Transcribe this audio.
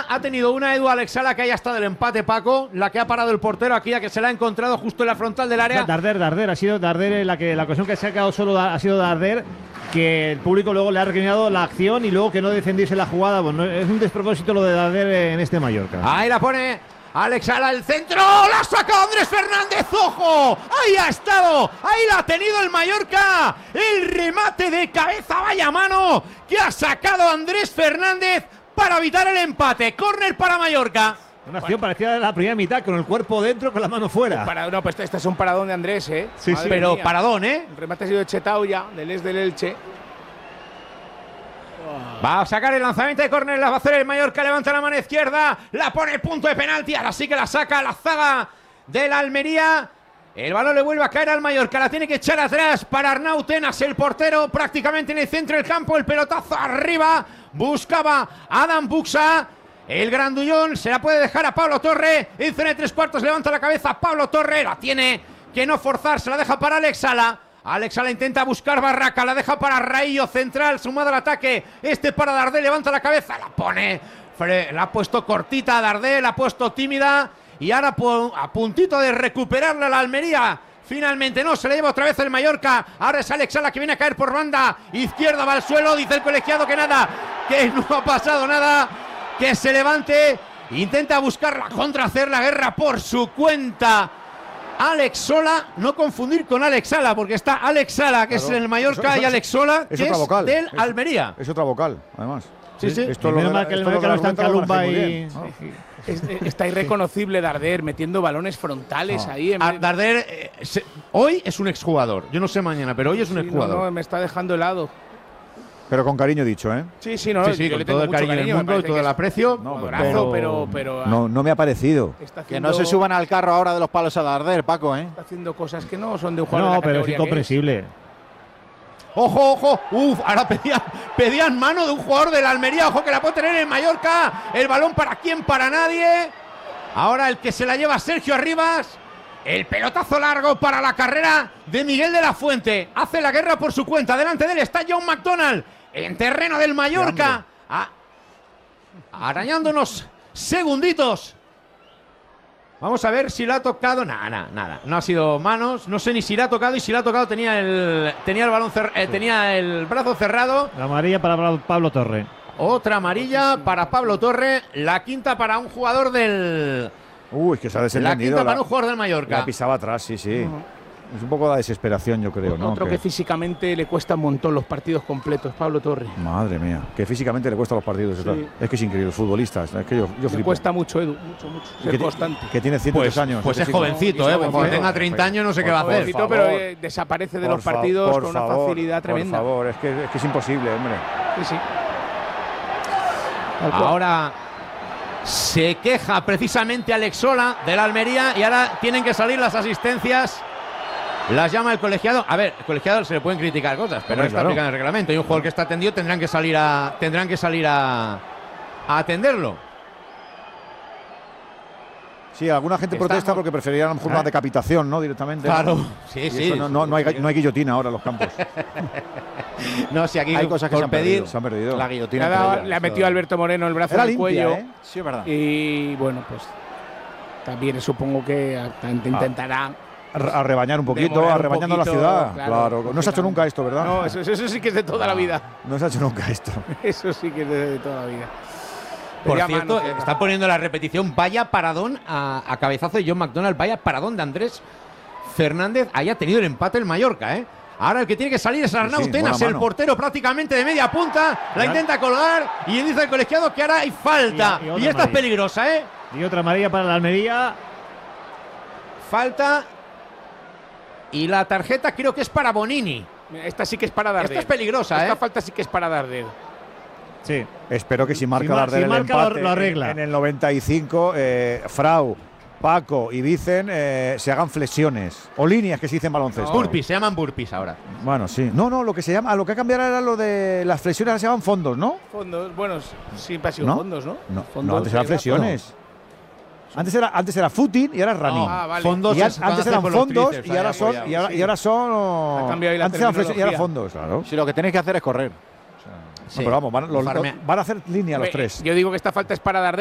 Almería. Ha tenido una Edu Alexala que haya estado el empate, Paco. La que ha parado el portero aquí, a que se la ha encontrado justo en la frontal del área. Darder. Ha sido Darder la ocasión que se ha quedado solo, ha sido Darder, que el público luego le ha recriminado la acción y luego que no defendiese la jugada. Bueno, es un despropósito lo de Darder en este Mallorca. Ahí la pone Alexala, el centro. La ha sacado Andrés Fernández. ¡Ojo! Ahí ha estado. Ahí la ha tenido el Mallorca. El remate de cabeza. Vaya mano que ha sacado Andrés Fernández para evitar el empate. Córner para Mallorca. Una acción parecida a la primera mitad, con el cuerpo dentro, con la mano fuera. No, pues este es un paradón de Andrés, ¿eh? Sí, Madre pero mía. paradón, ¿eh? El remate ha sido de Chetao ya, del Elche. Va a sacar el lanzamiento de córner, la va a hacer el Mallorca, levanta la mano izquierda, la pone punto de penalti, ahora sí que la saca la zaga de la Almería. El balón le vuelve a caer al Mallorca, la tiene que echar atrás para Arnau Tenas, el portero prácticamente en el centro del campo, el pelotazo arriba, buscaba Adam Buxa. El grandullón se la puede dejar a Pablo Torre. En zona de 3/4 levanta la cabeza Pablo Torre. La tiene que no forzar. Se la deja para Alexala. Alexala intenta buscar Barraca. La deja para Raillo central. Sumado al ataque. Este para Darder. Levanta la cabeza. La pone. La ha puesto cortita a Darder. La ha puesto tímida. Y ahora a puntito de recuperarla la Almería. Finalmente no, se le lleva otra vez el Mallorca. Ahora es Alexala que viene a caer por banda izquierda. Va al suelo. Dice el colegiado que nada. Que no ha pasado nada. Que se levante, intenta buscar la contra, hacer la guerra por su cuenta. Alexola, no confundir con Alexala, porque está Alexala, que claro, es el Mallorca, y Alexola, que es vocal, del Almería. Es otra vocal, además. Sí. Esto Menos mal que el Mallorca no está en Calumba y... Está irreconocible Darder metiendo balones frontales ahí. Darder hoy es un exjugador. Yo no sé mañana, pero hoy es un exjugador. No, me está dejando helado. Pero con cariño dicho, ¿eh? Sí, Sí, con todo el cariño del mundo y todo el aprecio. Pero no me ha parecido. Que no se suban al carro ahora de los palos a Darder, Paco, ¿eh? Está haciendo cosas que no son de un jugador de la pero es categoría que incomprensible. Ojo, ahora pedían mano de un jugador de la Almería, ojo que la puede tener en Mallorca, el balón para quién, para nadie, ahora el que se la lleva Sergio Arribas, el pelotazo largo para la carrera de Miguel de la Fuente, hace la guerra por su cuenta, delante de él está John McDonald, en terreno del Mallorca, arañando unos segunditos. Vamos a ver si la ha tocado. Nada. No ha sido manos. No sé ni si la ha tocado. Y si la ha tocado tenía el balón tenía el brazo cerrado. La amarilla para Pablo Torre. Otra amarilla para Pablo Torre. La quinta para un jugador del. Uy, que se ha desentendido. La quinta para un jugador del Mallorca. La pisaba atrás, sí. Es un poco la desesperación, yo creo, ¿no? Otro que físicamente le cuesta un montón los partidos completos, Pablo Torre. Madre mía, que físicamente le cuesta los partidos. Sí. Es que es increíble, futbolistas. Es que yo le flipo. cuesta mucho, Edu, mucho. Ser constante. Que tiene 103 años. Pues es jovencito, Cuando tenga 30 años no sé qué va a hacer. Jovencito, pero desaparece de los partidos con una facilidad tremenda. Por favor, es que es imposible, hombre. Sí. Ahora se queja precisamente Alexola de la Almería y ahora tienen que salir las asistencias. Las llama el colegiado. A ver, el colegiado se le pueden criticar cosas, pero no está aplicando el reglamento. Y un jugador que está atendido tendrán que salir a atenderlo. Sí, alguna gente protesta porque preferirían a lo mejor una decapitación, ¿no? Directamente. Claro, sí. No hay guillotina ahora en los campos. No, si aquí hay cosas que se han perdido. La guillotina. Le ha metido a Alberto Moreno el brazo en el cuello. ¿eh? Sí, es verdad. Y bueno, pues también supongo que intentará a rebañar un poquito, rebañando la ciudad. Claro. No se ha hecho nunca esto, ¿verdad? No, eso sí que es de toda la vida. No se ha hecho nunca esto. Eso sí que es de toda la vida. Por cierto, está poniendo la repetición. Vaya paradón a cabezazo de John McDonald. Vaya paradón de Andrés Fernández. Haya tenido el empate el Mallorca, ¿eh? Ahora el que tiene que salir es Arnau Tenas, el portero prácticamente de media punta. La intenta colgar y dice el colegiado que ahora hay falta. Y esta es peligrosa, ¿eh? Y otra amarilla para la Almería. Falta. Y la tarjeta creo que es para Bonini. Esta sí que es para Darder. Esta es peligrosa, Esta falta sí que es para Darder. Sí. Espero que si marca Darder el empate lo arregla. en el 95, Frau, Paco y Vicen se hagan flexiones o líneas que se dicen baloncesto. Burpees, se llaman burpees ahora. Bueno, sí. No, lo que se llama, lo que ha cambiado era lo de las flexiones, ahora se llaman fondos, ¿no? Fondos, bueno, siempre ha sido fondos, ¿no? No, antes eran flexiones. Antes era footing y ahora running. Vale. Fondos antes eran fondos tríceps, y ahora son antes eran flexiones y ahora fondos, claro. Si lo que tenéis que hacer es correr. Sí. No, pero vamos, van a hacer línea los tres. Yo digo que esta falta es para Darder.